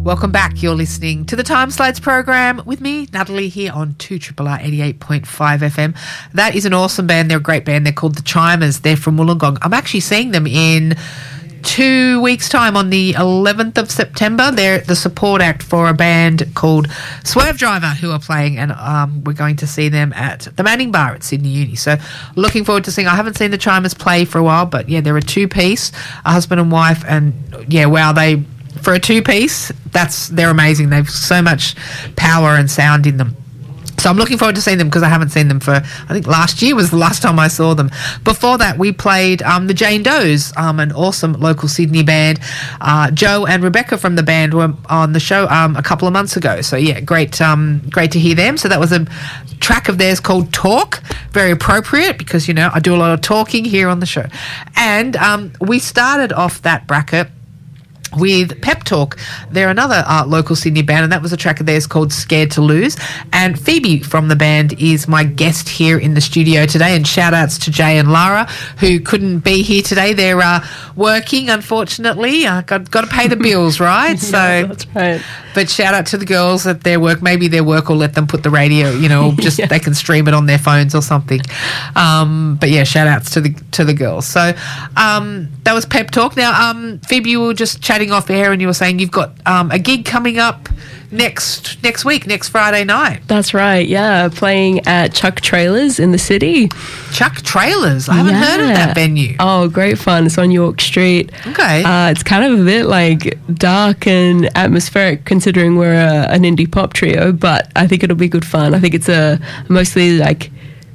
Welcome back. You're listening to the Time Slides program with me, Natalie, here on 2RRR 88.5 FM. That is an awesome band. They're a great band. They're called the Chimers. They're from Wollongong. I'm actually seeing them in 2 weeks' time on the 11th of September. They're the support act for a band called Swerve Driver who are playing, and we're going to see them at the Manning Bar at Sydney Uni. So looking forward to seeing. I haven't seen the Chimers play for a while, but yeah, they're a two-piece, a husband and wife, and yeah, wow, for a two-piece, they're amazing. They've so much power and sound in them. So I'm looking forward to seeing them because I haven't seen them for, I think last year was the last time I saw them. Before that, we played the Jane Does, an awesome local Sydney band. Joe and Rebecca from the band were on the show a couple of months ago. So yeah, great to hear them. So that was a track of theirs called Talk. Very appropriate because, you know, I do a lot of talking here on the show. And we started off that bracket with Pep Talk. They're another local Sydney band, and that was a track of theirs called Scared to Lose. And Phoebe from the band is my guest here in the studio today, and shout outs to Jay and Lara who couldn't be here today. They're working, unfortunately. Got to pay the bills, right? So that's right. But shout out to the girls at their work. Maybe their work will let them put the radio, you know, just they can stream it on their phones or something. But yeah, shout outs to the girls. So that was Pep Talk. Now, Phoebe, you were just chatting off air and you were saying you've got a gig coming up next week, next Friday night. That's right, yeah. Playing at Chuck Trailers in the city. Chuck Trailers? I haven't heard of that venue. Oh, great fun. It's on York Street. Okay. It's kind of a bit like dark and atmospheric considering we're an indie pop trio, but I think it'll be good fun. I think it's a mostly like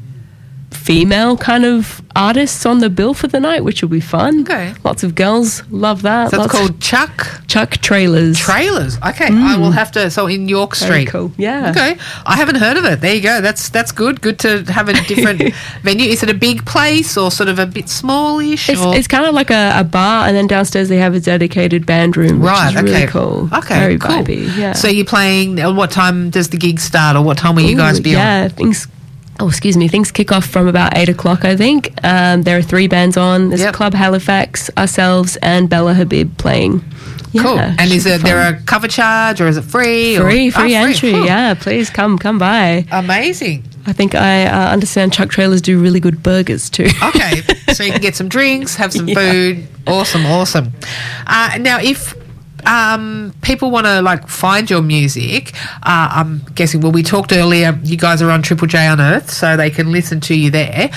female kind of artists on the bill for the night, which will be fun. Okay. Lots of girls love that. So it's called Chuck Trailers. Trailers. Okay. I will have to. So in York Street. Very cool. Yeah. Okay. I haven't heard of it. There you go. That's good. Good to have a different venue. Is it a big place or sort of a bit smallish? It's kind of like a bar, and then downstairs they have a dedicated band room, which is really cool. Okay. Very cool. vibey. Yeah. So you're playing. What time does the gig start, or what time will you guys be on? Yeah. Things kick off from about 8 o'clock, I think. There are 3 bands on. There's Club Halifax, ourselves, and Bella Habib playing. Yeah, cool. And is there a cover charge or is it free? Free entry. Cool. Yeah, please come by. Amazing. I think I understand Chuck Trailers do really good burgers too. Okay, so you can get some drinks, have some food. Awesome. Now, if people want to like find your music, I'm guessing, well, we talked earlier, you guys are on Triple J Unearthed, so they can listen to you there.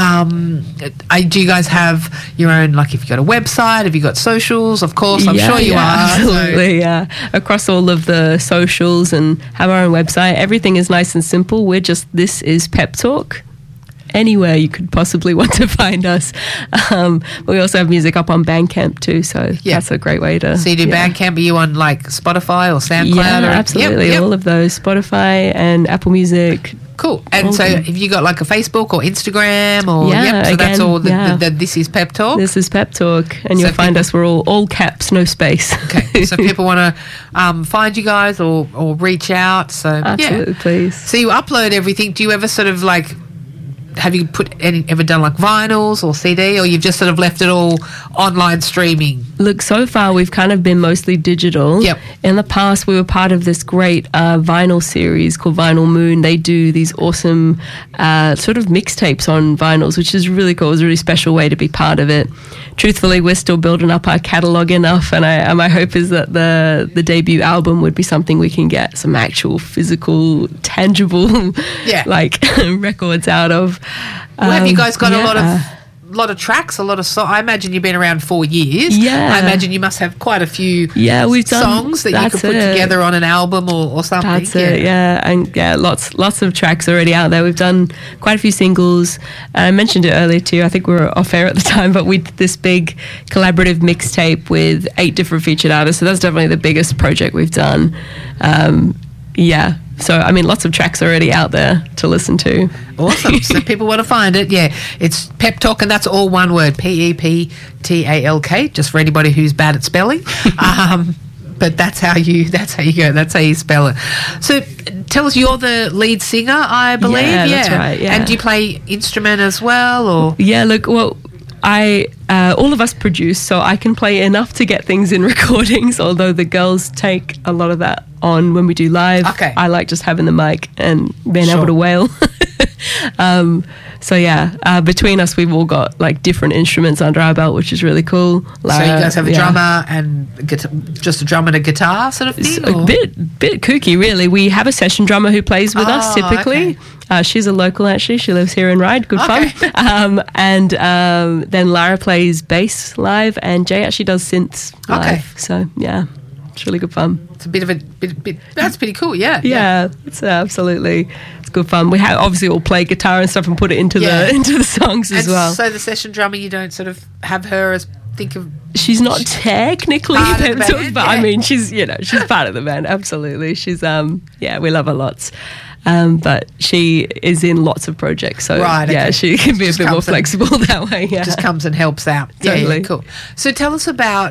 Do you guys have your own, like, if you've got a website, have you got socials? Of course, I'm sure you are. Absolutely, yeah. Across all of the socials, and have our own website. Everything is nice and simple. This is Pep Talk. Anywhere you could possibly want to find us. We also have music up on Bandcamp too, so that's a great way to... So you do Bandcamp, are you on like Spotify or SoundCloud? Yeah, absolutely. All of those, Spotify and Apple Music. Cool. And so have you got like a Facebook or Instagram? Or so that's all This is Pep Talk? This is Pep Talk, and you'll find us, we're all caps, no space. Okay, so people want to find you guys or reach out. So absolutely, please. So you upload everything. Do you ever sort of like... Have you ever done like vinyls or CD, or you've just sort of left it all online streaming? Look, so far we've kind of been mostly digital. Yep. In the past, we were part of this great vinyl series called Vinyl Moon. They do these awesome sort of mixtapes on vinyls, which is really cool. It's a really special way to be part of it. Truthfully, we're still building up our catalogue enough, and my hope is that the debut album would be something we can get some actual physical, tangible like records out of. Well, have you guys got a lot of tracks, a lot of songs? I imagine you've been around 4 years. Yeah. I imagine you must have quite a few we've done songs that you could put together on an album or something. That's it, yeah. And lots of tracks already out there. We've done quite a few singles. I mentioned it earlier too. I think we were off air at the time, but we did this big collaborative mixtape with 8 different featured artists. So that's definitely the biggest project we've done. So, I mean, lots of tracks already out there to listen to. Awesome. So people want to find it, it's Pep Talk, and that's all one word, PEPTALK, just for anybody who's bad at spelling. But that's how you go. That's how you spell it. So tell us, you're the lead singer, I believe. Yeah, that's right. Yeah. And do you play instrument as well, or? Yeah. Look, well, all of us produce, so I can play enough to get things in recordings, although the girls take a lot of that on when we do live. Okay. I like just having the mic and being able to wail. So yeah, between us, we've all got like different instruments under our belt, which is really cool. So you guys have a drummer and just a drum and a guitar sort of thing? It's a bit kooky, really. We have a session drummer who plays with us typically. Okay. She's a local, actually. She lives here in Ryde. Good fun. And then Lara plays bass live, and Jay actually does synths live. So yeah, it's really good fun. It's a bit of a bit. That's pretty cool. Yeah. Yeah, it's absolutely. Good fun. We have obviously all play guitar and stuff and put it into the songs as well. So the session drummer, you don't sort of have her as she's not technically part of the band, but I mean she's part of the band. Absolutely, she's we love her lots. But she is in lots of projects, so she can be a bit more flexible that way. Yeah, just comes and helps out. Totally. Yeah, cool. So tell us about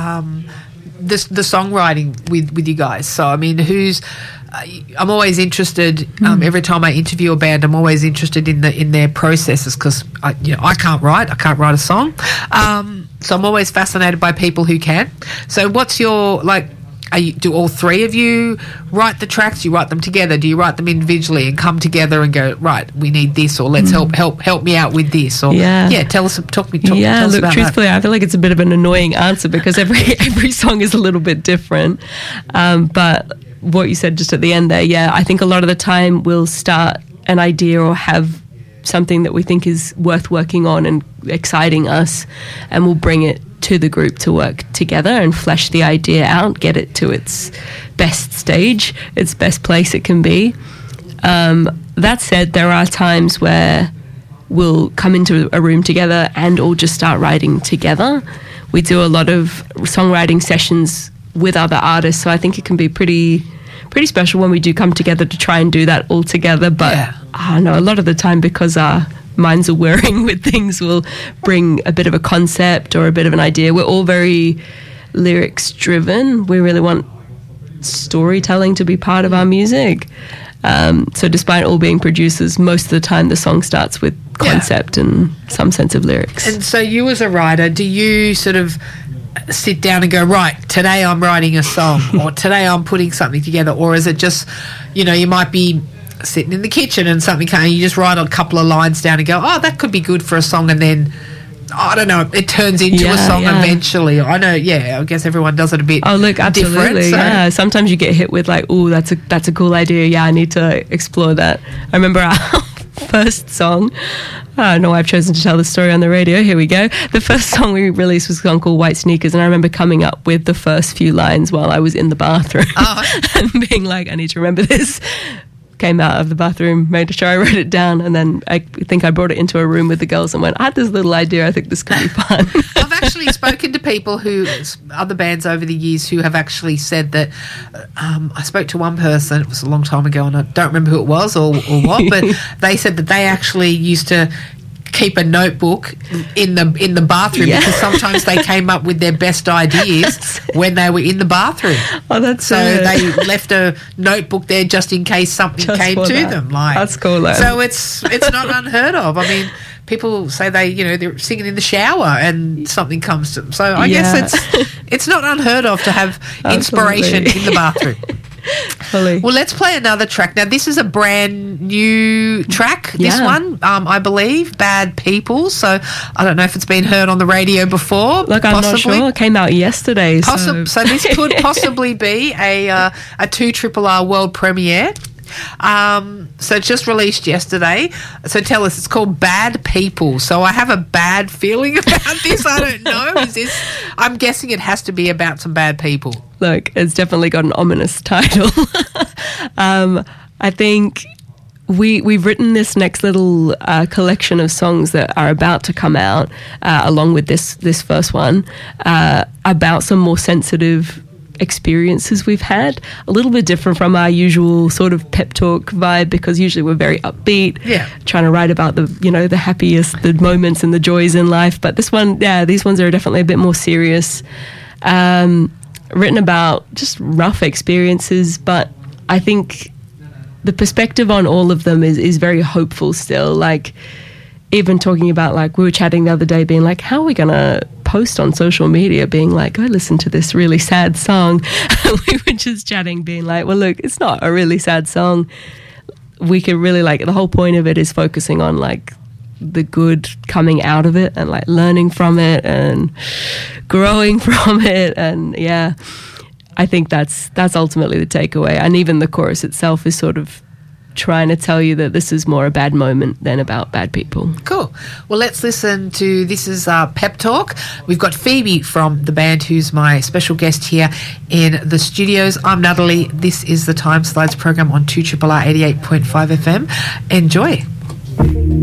the songwriting with you guys. So I mean, I'm always interested. Every time I interview a band, I'm always interested in their processes because I can't write a song. So I'm always fascinated by people who can. So what's your do all three of you write the tracks? Do you write them together? Do you write them individually and come together and go, right, we need this, or let's help me out with this, or tell us about look, truthfully, I feel like it's a bit of an annoying answer because every song is a little bit different. But what you said just at the end there, I think a lot of the time we'll start an idea or have something that we think is worth working on and exciting us, and we'll bring it to the group to work together and flesh the idea out, get it to its best stage, its best place it can be. That said, there are times where we'll come into a room together and all just start writing together. We do a lot of songwriting sessions with other artists, so I think it can be pretty special when we do come together to try and do that all together. But I don't know, a lot of the time, because our minds are whirring with things, we'll bring a bit of a concept or a bit of an idea. We're all very lyrics driven. We really want storytelling to be part of our music. So despite all being producers, most of the time the song starts with concept and some sense of lyrics. And so you as a writer, do you sort of sit down and go, right, today I'm writing a song or today I'm putting something together? Or is it just, you might be sitting in the kitchen and something and you just write a couple of lines down and go, oh, that could be good for a song, and then I don't know, it turns into a song eventually. I know, I guess everyone does it a bit absolutely, different. So. Sometimes you get hit with like, oh, that's a cool idea. I need to explore that. I remember our first song. I don't know why I've chosen to tell the story on the radio. Here we go. The first song we released was a song called White Sneakers, and I remember coming up with the first few lines while I was in the bathroom and being like, I need to remember this. Came out of the bathroom, made sure I wrote it down, and then I think I brought it into a room with the girls and went, I had this little idea, I think this could be fun. I've actually spoken to people other bands over the years who have actually said that, I spoke to one person, it was a long time ago, and I don't remember who it was or what, but they said that they actually used to keep a notebook in the bathroom because sometimes they came up with their best ideas when they were in the bathroom. Oh, that's so they left a notebook there just in case something came to them. That's cool, though. So it's not unheard of. I mean, people say they're singing in the shower and something comes to them. So I guess it's not unheard of to have inspiration in the bathroom. Fully. Well, let's play another track. Now, this is a brand new track, this one, I believe, Bad People. So I don't know if it's been heard on the radio before. Look, I'm not sure. It came out yesterday. So this could possibly be a 2RRR world premiere. So it's just released yesterday. So tell us, it's called Bad People. So I have a bad feeling about this. I don't know. I'm guessing it has to be about some bad people. Look, it's definitely got an ominous title. I think we've written this next little collection of songs that are about to come out, along with this first one, about some more sensitive experiences we've had, a little bit different from our usual sort of pep talk vibe, because usually we're very upbeat, trying to write about the happiest, the moments and the joys in life. But this one, these ones are definitely a bit more serious, written about just rough experiences. But I think the perspective on all of them is very hopeful still. Like, even talking about, like, we were chatting the other day being like, how are we going to post on social media being like, I listened to this really sad song. We were just chatting being like, well, look, it's not a really sad song. We could really, like, the whole point of it is focusing on, like, the good coming out of it and, like, learning from it and growing from it. And yeah, I think that's ultimately the takeaway. And even the chorus itself is sort of trying to tell you that this is more a bad moment than about bad people. Cool. Well, let's listen to, this is Pep Talk. We've got Phoebe from the band, who's my special guest here in the studios. I'm Natalie. This is the Time Slides program on 2RRR 88.5 FM. Enjoy.